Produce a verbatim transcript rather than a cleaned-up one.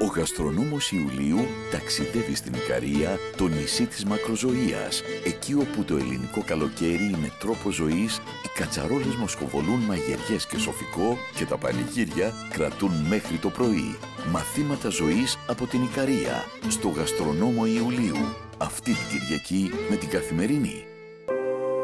γαστρονόμος Ιουλίου ταξιδεύει στην Ικαρία, το νησί της μακροζωίας, εκεί όπου το ελληνικό καλοκαίρι είναι τρόπος ζωής, οι κατσαρόλες μοσκοβολούν μαγειριές και σοφικό και τα πανηγύρια κρατούν μέχρι το πρωί. Μαθήματα ζωής από την Ικαρία, στο γαστρονόμο Ιουλίου, αυτή την Κυριακή με την Καθημερινή.